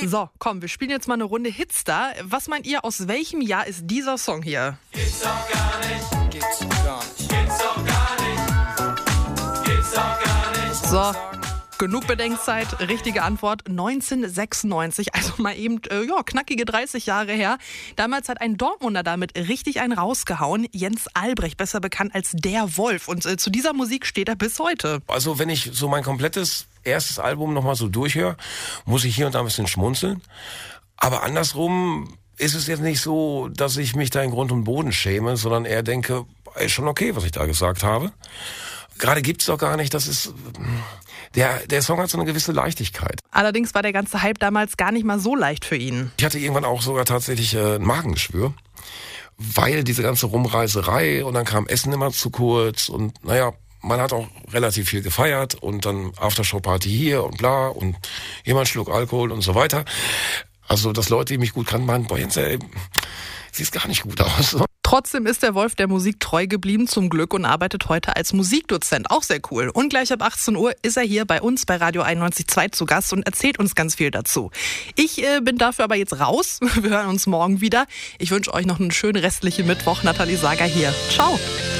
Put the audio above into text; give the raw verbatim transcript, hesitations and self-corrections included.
So, komm, wir spielen jetzt mal eine Runde Hitstar. Was meint ihr, aus welchem Jahr ist dieser Song hier? Gibt's doch gar nicht. Gibt's doch gar nicht. Gibt's doch gar nicht. Gibt's doch gar nicht. So, genug Bedenkzeit. Richtige Antwort neunzehnhundertsechsundneunzig, also mal eben äh, ja, knackige dreißig Jahre her. Damals hat ein Dortmunder damit richtig einen rausgehauen. Jens Albrecht, besser bekannt als der Wolf. Und äh, zu dieser Musik steht er bis heute. Also wenn ich so mein komplettes erstes Album nochmal so durchhöre, muss ich hier und da ein bisschen schmunzeln. Aber andersrum ist es jetzt nicht so, dass ich mich da in Grund und Boden schäme, sondern eher denke, ist schon okay, was ich da gesagt habe. Gerade gibt's doch gar nicht, das ist, der, der Song hat so eine gewisse Leichtigkeit. Allerdings war der ganze Hype damals gar nicht mal so leicht für ihn. Ich hatte irgendwann auch sogar tatsächlich äh, ein Magengeschwür, weil diese ganze Rumreiserei und dann kam Essen immer zu kurz und naja, man hat auch relativ viel gefeiert und dann Aftershow-Party hier und bla und jemand Schluck Alkohol und so weiter. Also, dass Leute, die mich gut kannten, meinen, boah, Jens, ey, sieht gar nicht gut aus. Trotzdem ist der Wolf der Musik treu geblieben, zum Glück, und arbeitet heute als Musikdozent. Auch sehr cool. Und gleich ab achtzehn Uhr ist er hier bei uns bei Radio einundneunzig Komma zwei zu Gast und erzählt uns ganz viel dazu. Ich äh, bin dafür aber jetzt raus. Wir hören uns morgen wieder. Ich wünsche euch noch einen schönen restlichen Mittwoch. Nathalie Sager hier. Ciao.